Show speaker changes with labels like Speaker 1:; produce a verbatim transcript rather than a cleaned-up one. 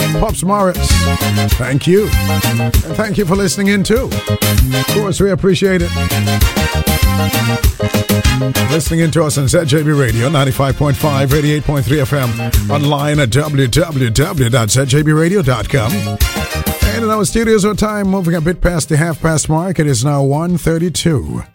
Speaker 1: Pops Morris, thank you. And thank you for listening in too. Of course, we appreciate it. Listening in to us on Z J B Radio, ninety-five point five, eighty-eight point three F M. Online at w w w dot z j b radio dot com. And in our studios, our time moving a bit past the half past mark. It is now one thirty-two.